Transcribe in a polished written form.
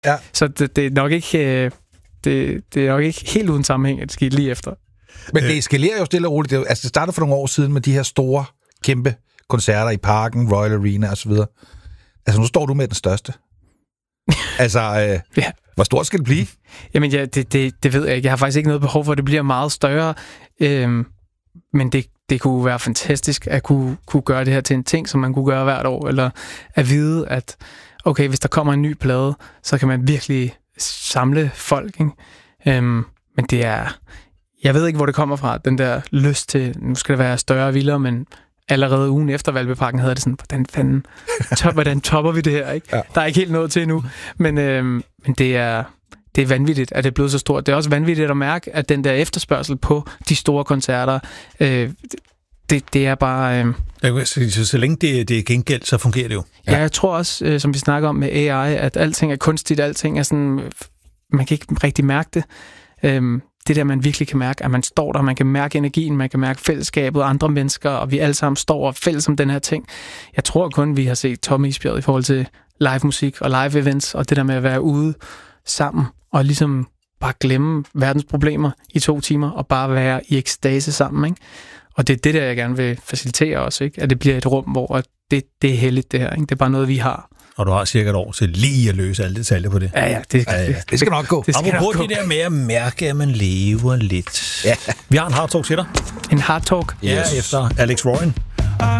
Ja. Så det er nok ikke... Det er nok ikke helt uden sammenhæng, at det skete lige efter. Men det eskalerer jo stille og roligt. Det startede for nogle år siden med de her store, kæmpe koncerter i Parken, Royal Arena og så videre. Altså, nu står du med den største. Altså, ja. Hvor stort skal det blive? Jamen, ja, det ved jeg ikke. Jeg har faktisk ikke noget behov for, at det bliver meget større. Men det kunne være fantastisk at kunne gøre det her til en ting, som man kunne gøre hvert år. Eller at vide, at okay, hvis der kommer en ny plade, så kan man virkelig samle folk, ikke? Men det er... Jeg ved ikke, hvor det kommer fra, den der lyst til, nu skal det være større og vildere, men allerede ugen efter Valbyparken havde det sådan, hvordan topper vi det her, ikke? Ja. Der er ikke helt noget til endnu, men det er vanvittigt, at det er blevet så stort. Det er også vanvittigt at mærke, at den der efterspørgsel på de store koncerter, det er bare... Så længe det er gengæld, så fungerer det jo. Ja, jeg tror også, som vi snakker om med AI, at alting er kunstigt, alting er sådan... Man kan ikke rigtig mærke det. Det der, man virkelig kan mærke, at man står der, man kan mærke energien, man kan mærke fællesskabet, andre mennesker, og vi alle sammen står og fælles om den her ting. Jeg tror kun, vi har set Tom Isbjerg i forhold til live musik og live events, og det der med at være ude sammen, og ligesom bare glemme verdens problemer i 2 timer, og bare være i ekstase sammen, ikke? Og det er det der, jeg gerne vil facilitere også, ikke? At det bliver et rum, hvor det er heldigt, det her, ikke? Det er bare noget, vi har. Og du har cirka et år til lige at løse alle detaljer på det. Ja, det skal nok gå. Apropos det der med at mærke, at man lever lidt. Ja. Vi har en hard talk til dig. En hard talk? Ja, efter Alex Warren.